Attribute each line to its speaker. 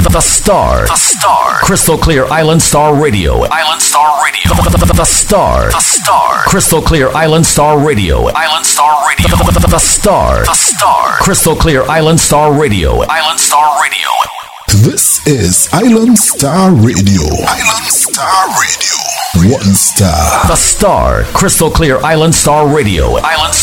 Speaker 1: The Star. The Star. Crystal Clear Island Star Radio. Island Star Radio. The Star. The Star. Crystal Clear Island Star Radio. Island Star Radio. The Star. The Star. Crystal Clear Island Star Radio. Island Star Radio.
Speaker 2: This is Island Star Radio. Island Star Radio. One star.
Speaker 1: The Star. Crystal Clear Island Star Radio. Island